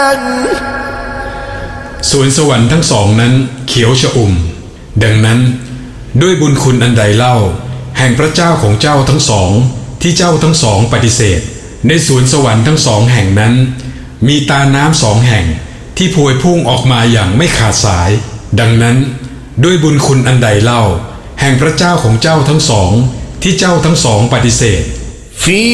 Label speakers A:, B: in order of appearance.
A: สวนสวรรค์ทั้งสองนั้นเขียวชอุ่มดังนั้นด้วยบุญคุณอันใดเล่าแห่งพระเจ้าของเจ้าทั้งสองที่เจ้าทั้งสองปฏิเสธในสวนสวรรค์ทั้งสองแห่งนั้นมีตาน้ำสองแห่งที่พวยพุ่งออกมาอย่างไม่ขาดสายดังนั้นด้วยบุญคุณอันใดเล่าแห่งพระเจ้าของเจ้าทั้งสองที่เจ้าทั้งสองปฏิเสธ